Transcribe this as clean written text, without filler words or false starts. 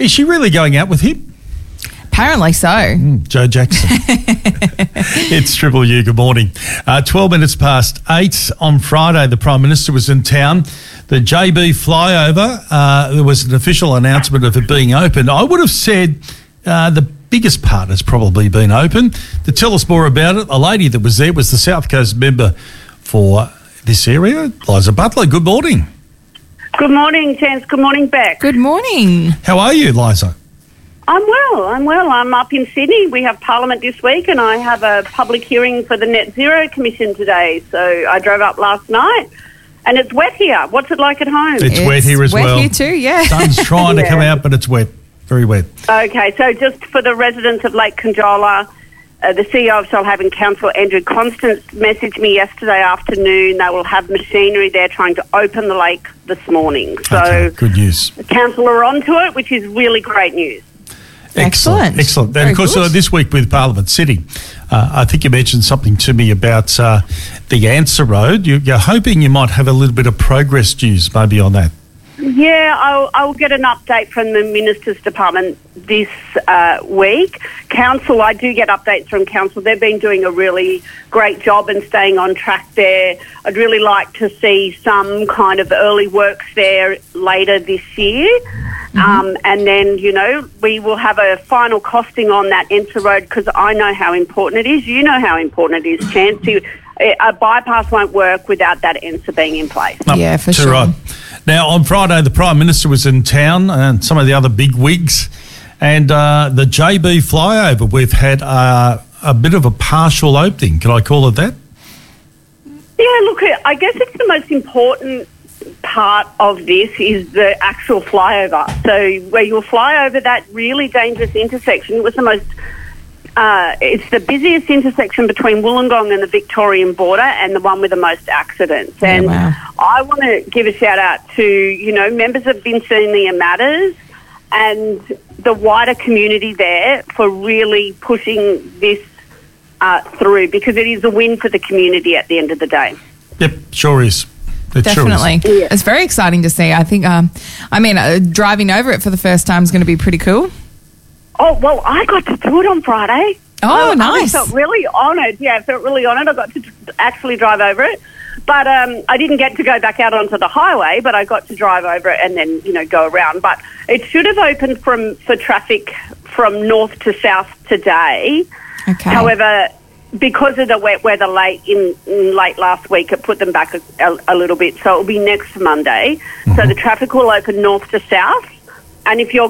Is she really going out with him? Apparently so. Joe Jackson. It's Triple U. Good morning. 12 minutes past 8 on Friday, the Prime Minister was in town. The JB flyover, there was an official announcement of it being open. I would have said the biggest part has probably been open. To tell us more about it, a lady that was there was the South Coast member for this area, Liza Butler. Good morning. Good morning, Chance. Good morning, Beck. Good morning. How are you, Liza? I'm well. I'm up in Sydney. We have Parliament this week and I have a public hearing for the Net Zero Commission today. So I drove up last night and it's wet here. What's it like at home? It's wet here as well. Wet here too, yeah. Sun's trying to come out, but it's wet. Very wet. Okay, so just for the residents of Lake Conjola, the CEO of Solhaven Council, Andrew Constance, messaged me yesterday afternoon. They will have machinery there trying to open the lake this morning. So okay, good news. The council are onto it, which is really great news. Excellent. And Very of course, good. this week with Parliament City, I think you mentioned something to me about the Answer Road. You're hoping you might have a little bit of progress news maybe on that. Yeah, I'll get an update from the Minister's Department this week. Council, I do get updates from Council. They've been doing a really great job and staying on track there. I'd really like to see some kind of early works there later this year. And then, we will have a final costing on that Answer Road because I know how important it is. You know how important it is, Chance. A bypass won't work without that Answer being in place. Yeah, for Too sure. right. Now, on Friday, the Prime Minister was in town and some of the other big wigs. And the JB flyover, we've had a bit of a partial opening. Can I call it that? Yeah, look, I guess it's the most important part of this is the actual flyover. So where you'll fly over that really dangerous intersection, it was the most... it's the busiest intersection between Wollongong and the Victorian border and the one with the most accidents. And wow. I want to give a shout out to, members of Vincennia Matters and the wider community there for really pushing this through because it is a win for the community at the end of the day. Yep, sure is. It Definitely. Sure is. Yeah. It's very exciting to see. I think, driving over it for the first time is going to be pretty cool. Oh, well, I got to do it on Friday. Oh, nice. I felt really honoured. Yeah, I felt really honoured. I got to actually drive over it. But I didn't get to go back out onto the highway, but I got to drive over it and then, go around. But it should have opened for traffic from north to south today. Okay. However, because of the wet weather late last week, it put them back a little bit. So it will be next Monday. So the traffic will open north to south. And if you're